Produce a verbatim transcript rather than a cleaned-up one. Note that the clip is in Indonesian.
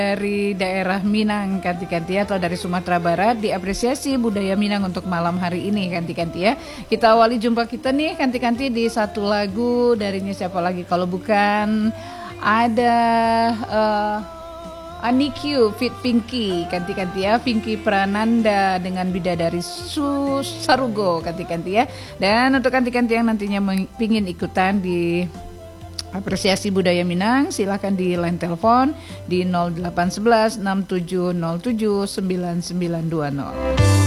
dari daerah Minang kanti-kanti atau dari Sumatera Barat, diapresiasi budaya Minang untuk malam hari ini kanti-kanti ya. Kita awali jumpa kita nih kanti-kanti di satu lagu darinya siapa lagi kalau bukan ada uh, Anikyu Fit Pinky kanti-kanti ya, Pinky Prananda dengan Bidadari Susarugo kanti-kanti ya. Dan untuk kanti-kanti yang nantinya pingin ikutan di apresiasi budaya Minang, silakan di line telepon di nol delapan satu satu enam tujuh nol tujuh sembilan sembilan dua nol.